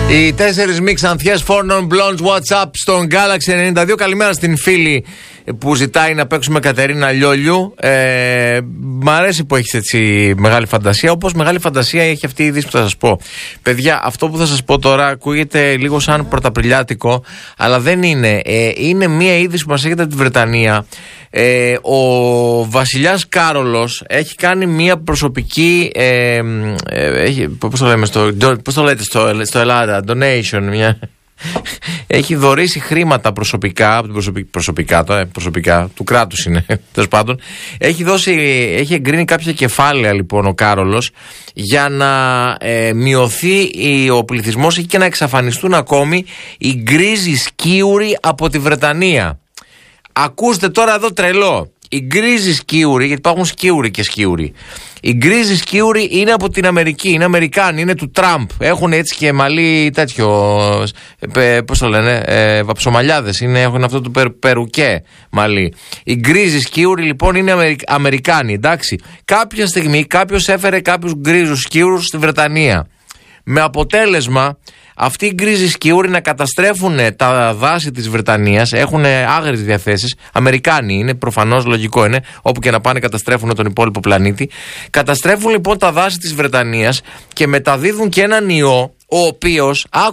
Οι 4 μη ξανθιές Four Non Blondes WhatsApp στον Galaxy 92. Καλημέρα στην φίλη που ζητάει να παίξουμε Κατερίνα Λιόλιου. Μ' αρέσει που έχεις έτσι μεγάλη φαντασία. Όπως μεγάλη φαντασία έχει αυτή η είδηση που θα σας πω. Παιδιά, αυτό που θα σας πω τώρα ακούγεται λίγο σαν πρωταπριλιάτικο, αλλά δεν είναι. Είναι μία είδηση που μας έρχεται από τη Βρετανία. Ο βασιλιάς Κάρολος έχει κάνει μία προσωπική πώς το λέτε στο Ελλάδα, donation, έχει δωρήσει χρήματα προσωπικά του κράτους είναι, τέλος πάντων. Έχει εγκρίνει κάποια κεφάλαια λοιπόν ο Κάρολος για να μειωθεί ο πληθυσμός και να εξαφανιστούν ακόμη οι γκρίζοι σκίουροι από τη Βρετανία. Ακούστε τώρα εδώ τρελό. Οι γκρίζοι σκίουροι, γιατί υπάρχουν σκίουροι και σκίουροι. Οι γκρίζοι σκίουροι είναι από την Αμερική, είναι Αμερικάνοι, είναι του Τραμπ. Έχουν έτσι και μαλλί τέτοιο, πώς το λένε, βαψομαλιάδες, έχουν αυτό το περουκέ μαλλί. Οι γκρίζοι σκίουροι λοιπόν είναι Αμερικάνοι, εντάξει. Κάποια στιγμή κάποιος έφερε κάποιους γκρίζους σκίουρους στη Βρετανία. Με αποτέλεσμα αυτοί οι γκρίζοι σκιούροι να καταστρέφουν τα δάση της Βρετανίας. Έχουν άγριες διαθέσεις. Αμερικάνοι είναι, προφανώς λογικό είναι. Όπου και να πάνε καταστρέφουν τον υπόλοιπο πλανήτη. Καταστρέφουν λοιπόν τα δάση της Βρετανίας και μεταδίδουν και έναν ιό, ο οποίος,